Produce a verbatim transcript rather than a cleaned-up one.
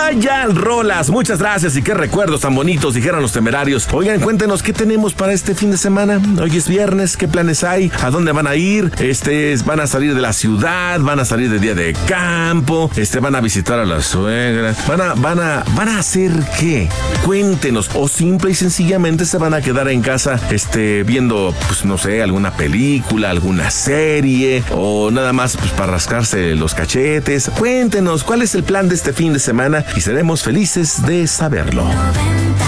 Vaya rolas, muchas gracias y qué recuerdos tan bonitos, dijeron los Temerarios. Oigan, cuéntenos qué tenemos para este fin de semana. Hoy es viernes, ¿qué planes hay? ¿A dónde van a ir? Este, van a salir de la ciudad, van a salir de día de campo, este, van a visitar a las suegras, van a, van a, van a hacer qué? Cuéntenos, o simple y sencillamente se van a quedar en casa, este, viendo, pues no sé, alguna película, alguna serie, o nada más pues para rascarse los cachetes. Cuéntenos cuál es el plan de este fin de semana y seremos felices de saberlo.